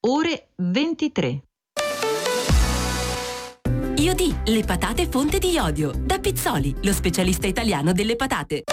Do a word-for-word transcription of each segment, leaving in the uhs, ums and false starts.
ore ventitré. Iodì, le patate fonte di iodio. Da Pizzoli, lo specialista italiano delle patate.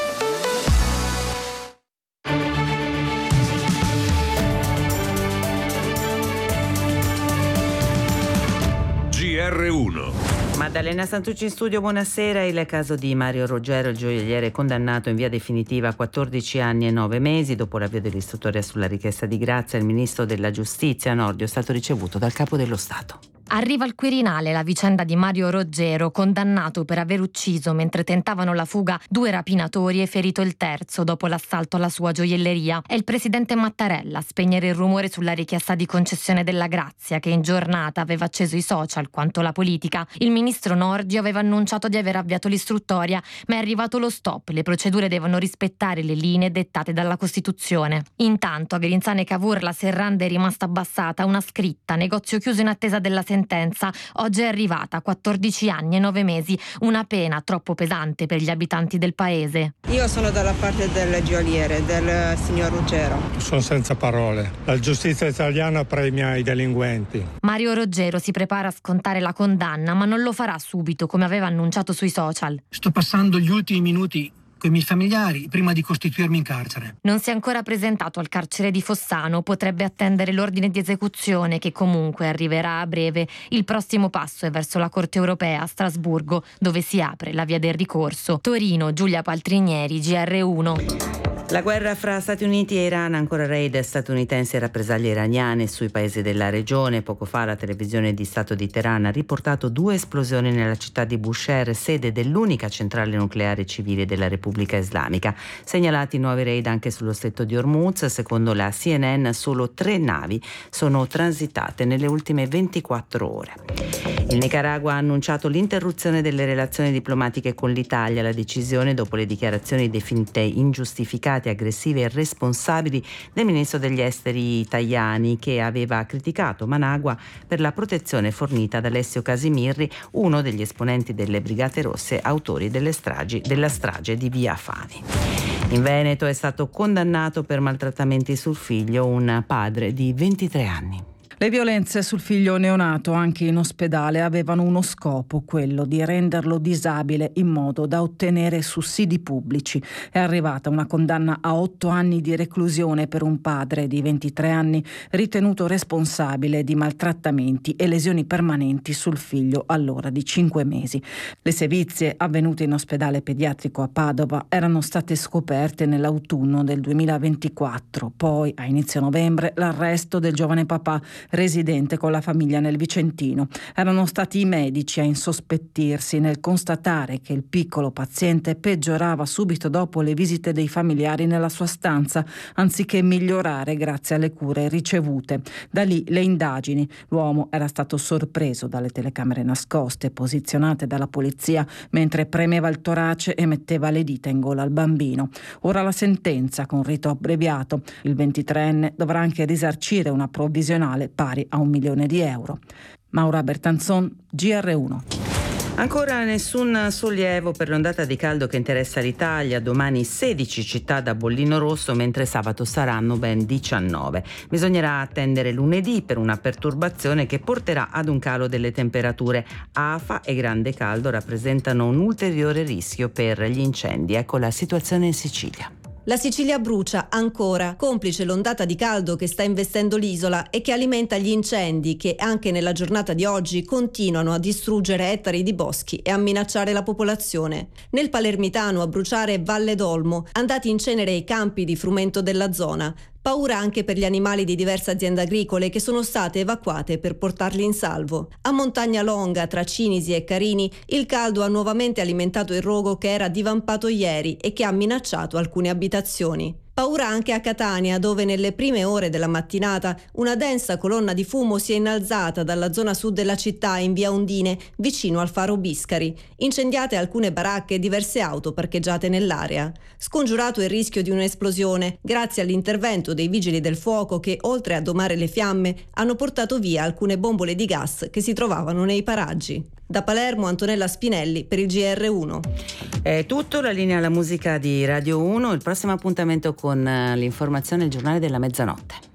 G R uno. Maddalena Santucci in studio, buonasera. Il caso di Mario Roggero, il gioielliere condannato in via definitiva a quattordici anni e nove mesi. Dopo l'avvio dell'istruttoria sulla richiesta di grazia, il ministro della giustizia Nordio è stato ricevuto dal capo dello Stato. Arriva al Quirinale la vicenda di Mario Roggero, condannato per aver ucciso mentre tentavano la fuga due rapinatori e ferito il terzo dopo l'assalto alla sua gioielleria. È il presidente Mattarella a spegnere il rumore sulla richiesta di concessione della grazia che in giornata aveva acceso i social quanto la politica. Il ministro Nordio aveva annunciato di aver avviato l'istruttoria, ma è arrivato lo stop. Le procedure devono rispettare le linee dettate dalla Costituzione. Intanto a Verinsana e Cavour la serranda è rimasta abbassata, una scritta: negozio chiuso in attesa della sentenza. Oggi è arrivata, quattordici anni e nove mesi, una pena troppo pesante per gli abitanti del paese. Io sono dalla parte del gioielliere, del signor Roggero. Sono senza parole. La giustizia italiana premia i delinquenti. Mario Roggero si prepara a scontare la condanna, ma non lo farà subito come aveva annunciato sui social. Sto passando gli ultimi minuti con i miei familiari prima di costituirmi in carcere. Non si è ancora presentato al carcere di Fossano, potrebbe attendere l'ordine di esecuzione che comunque arriverà a breve. Il prossimo passo è verso la Corte Europea a Strasburgo, dove si apre la via del ricorso. Torino, Giulia Paltrinieri, G R uno. La guerra fra Stati Uniti e Iran, ancora raid statunitensi e rappresaglie iraniane sui paesi della regione. Poco fa la televisione di Stato di Teheran ha riportato due esplosioni nella città di Bushehr, sede dell'unica centrale nucleare civile della Repubblica Islamica. Segnalati nuovi raid anche sullo stretto di Hormuz. Secondo la C N N solo tre navi sono transitate nelle ultime ventiquattro ore. Il Nicaragua ha annunciato l'interruzione delle relazioni diplomatiche con l'Italia. La decisione dopo le dichiarazioni definite ingiustificate, aggressive e responsabili del ministro degli esteri Tajani, che aveva criticato Managua per la protezione fornita da Alessio Casimirri, uno degli esponenti delle Brigate Rosse autori delle stragi, della strage di Via Fani. In Veneto è stato condannato per maltrattamenti sul figlio un padre di ventitré anni. Le violenze sul figlio neonato anche in ospedale avevano uno scopo, quello di renderlo disabile in modo da ottenere sussidi pubblici. È arrivata una condanna a otto anni di reclusione per un padre di ventitré anni ritenuto responsabile di maltrattamenti e lesioni permanenti sul figlio allora di cinque mesi. Le sevizie avvenute in ospedale pediatrico a Padova erano state scoperte nell'autunno del duemilaventiquattro. Poi, a inizio novembre, l'arresto del giovane papà residente con la famiglia nel Vicentino. Erano stati i medici a insospettirsi nel constatare che il piccolo paziente peggiorava subito dopo le visite dei familiari nella sua stanza, anziché migliorare grazie alle cure ricevute. Da lì le indagini. L'uomo era stato sorpreso dalle telecamere nascoste posizionate dalla polizia mentre premeva il torace e metteva le dita in gola al bambino. Ora la sentenza con rito abbreviato. Il ventitreenne dovrà anche risarcire una provvisionale pari a un milione di euro. Maura Bertanzon, G R uno. Ancora nessun sollievo per l'ondata di caldo che interessa l'Italia. Domani sedici città da bollino rosso, mentre sabato saranno ben diciannove. Bisognerà attendere lunedì per una perturbazione che porterà ad un calo delle temperature. Afa e grande caldo rappresentano un ulteriore rischio per gli incendi. Ecco la situazione in Sicilia. La Sicilia brucia ancora, complice l'ondata di caldo che sta investendo l'isola e che alimenta gli incendi che anche nella giornata di oggi continuano a distruggere ettari di boschi e a minacciare la popolazione. Nel palermitano a bruciare Valle d'Olmo, andati in cenere i campi di frumento della zona. Paura anche per gli animali di diverse aziende agricole che sono state evacuate per portarli in salvo. A Montagna Longa, tra Cinisi e Carini, il caldo ha nuovamente alimentato il rogo che era divampato ieri e che ha minacciato alcune abitazioni. Paura anche a Catania, dove nelle prime ore della mattinata una densa colonna di fumo si è innalzata dalla zona sud della città in via Ondine, vicino al faro Biscari. Incendiate alcune baracche e diverse auto parcheggiate nell'area. Scongiurato il rischio di un'esplosione, grazie all'intervento dei vigili del fuoco che, oltre a domare le fiamme, hanno portato via alcune bombole di gas che si trovavano nei paraggi. Da Palermo, Antonella Spinelli per il G R uno. È tutto, la linea alla musica di Radio uno. Il prossimo appuntamento con l'informazione, il giornale della mezzanotte.